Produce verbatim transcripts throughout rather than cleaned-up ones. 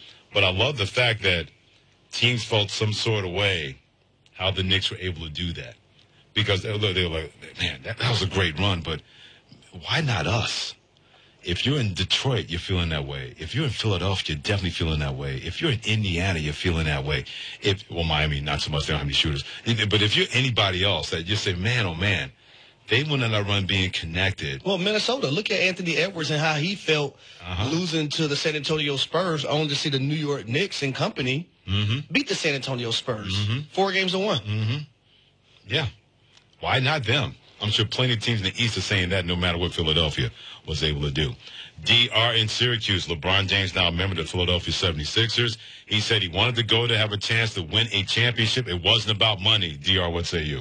But I love the fact that teams felt some sort of way how the Knicks were able to do that. Because they were, they were like, man, that, that was a great run, but why not us? If you're in Detroit, you're feeling that way. If you're in Philadelphia, you're definitely feeling that way. If you're in Indiana, you're feeling that way. If Well, Miami, not so much. They don't have any shooters. But if you're anybody else, that you say, man, oh, man, they went on that run being connected. Well, Minnesota, look at Anthony Edwards and how he felt uh-huh. losing to the San Antonio Spurs, only to see the New York Knicks and company mm-hmm. beat the San Antonio Spurs. Mm-hmm. Four games to one. Mm-hmm. Yeah. Why not them? I'm sure plenty of teams in the East are saying that no matter what Philadelphia was able to do. D R in Syracuse, LeBron James, now a member of the Philadelphia seventy-sixers. He said he wanted to go to have a chance to win a championship. It wasn't about money. D R, what say you?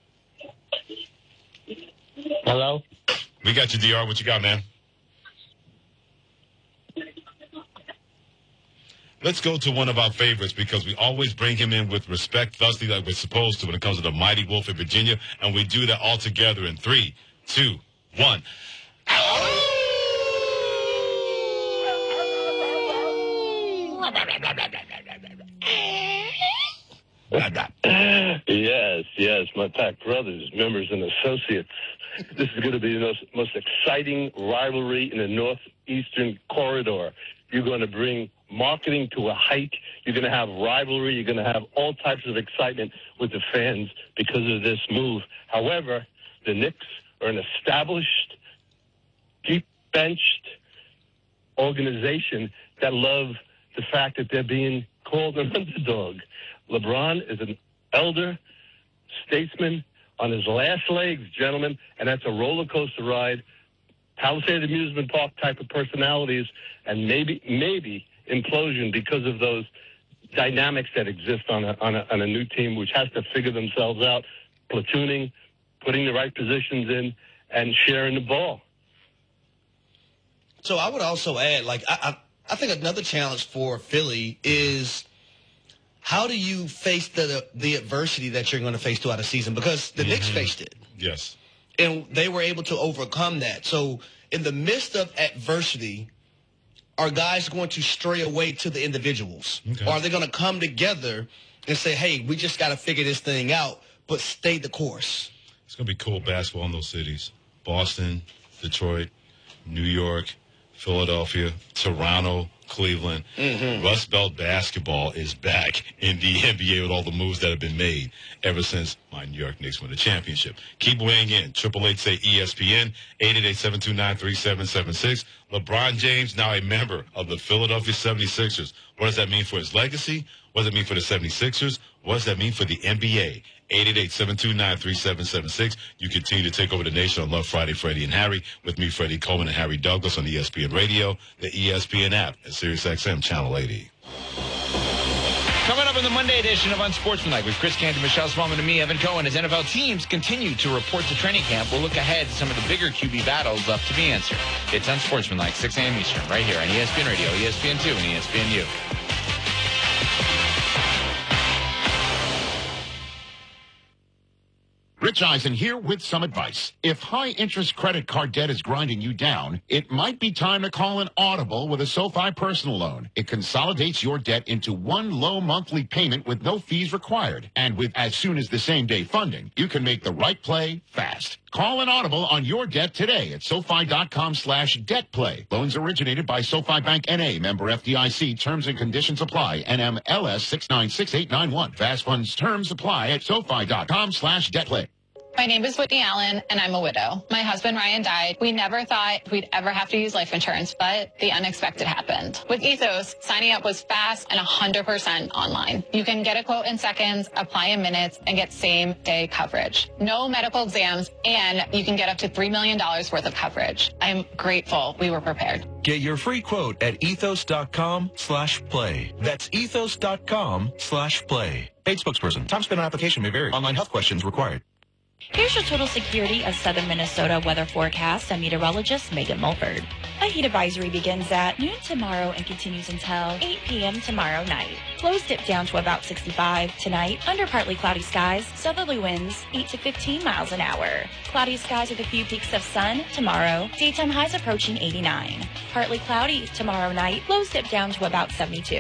Hello? We got you, D R. What you got, man? Let's go to one of our favorites because we always bring him in with respect, thusly, like we're supposed to when it comes to the mighty Wolf of Virginia, and we do that all together in three, two, one. Yes, yes, my pack brothers, members, and associates. This is going to be the most, most exciting rivalry in the Northeastern Corridor. You're going to bring marketing to a height. You're going to have rivalry. You're going to have all types of excitement with the fans because of this move. However, the Knicks are an established, deep-benched organization that love the fact that they're being called an underdog. LeBron is an elder statesman on his last legs, gentlemen, and that's a roller coaster ride. Palisade Amusement Park type of personalities, and maybe maybe implosion because of those dynamics that exist on a, on a on a new team, which has to figure themselves out, platooning, putting the right positions in, and sharing the ball. So I would also add, like I I, I think another challenge for Philly is how do you face the the adversity that you're going to face throughout the season? Because the mm-hmm. Knicks faced it. Yes. And they were able to overcome that. So in the midst of adversity, are guys going to stray away to the individuals? Okay. Or are they going to come together and say, hey, we just got to figure this thing out, but stay the course? It's going to be cool basketball in those cities. Boston, Detroit, New York, Philadelphia, Toronto, Cleveland. Mm-hmm. Rust Belt basketball is back in the N B A with all the moves that have been made ever since my New York Knicks won the championship. Keep weighing in. Triple eight say E S P N, eight eight eight, seven two nine, three seven seven six. LeBron James, now a member of the Philadelphia seventy-sixers. What does that mean for his legacy? What does it mean for the seventy-sixers? What does that mean for the N B A? eight eight eight, seven two nine, three seven seven six. You continue to take over the nation on Love Friday, Freddie and Harry, with me, Freddie Coleman, and Harry Douglas on E S P N Radio, the E S P N app, and Sirius X M Channel eighty. Coming up in the Monday edition of Unsportsmanlike with Chris Cantor, Michelle Smallman, and me, Evan Cohen, as N F L teams continue to report to training camp, we'll look ahead to some of the bigger Q B battles left to be answered. It's Unsportsmanlike, six a.m. Eastern, right here on E S P N Radio, E S P N two, and E S P N U. Rich Eisen here with some advice. If high-interest credit card debt is grinding you down, it might be time to call an Audible with a SoFi personal loan. It consolidates your debt into one low monthly payment with no fees required. And with as soon as the same-day funding, you can make the right play fast. Call an Audible on your debt today at SoFi.com slash debt play. Loans originated by SoFi Bank N A, member F D I C. Terms and conditions apply. N M L S six nine six eight nine one. Fast funds terms apply at SoFi.com slash debt play. My name is Whitney Allen, and I'm a widow. My husband, Ryan, died. We never thought we'd ever have to use life insurance, but the unexpected happened. With Ethos, signing up was fast and one hundred percent online. You can get a quote in seconds, apply in minutes, and get same-day coverage. No medical exams, and you can get up to three million dollars worth of coverage. I'm grateful we were prepared. Get your free quote at ethos.com slash play. That's ethos.com slash play. Paid spokesperson. Time spent on application may vary. Online health questions required. Here's your Total Security of Southern Minnesota weather forecast. I'm meteorologist Megan Mulford. A heat advisory begins at noon tomorrow and continues until eight p.m. tomorrow night. Lows dip down to about sixty-five tonight. Under partly cloudy skies, southerly winds eight to fifteen miles an hour. Cloudy skies with a few peaks of sun tomorrow. Daytime highs approaching eighty-nine. Partly cloudy tomorrow night. Lows dip down to about seventy-two.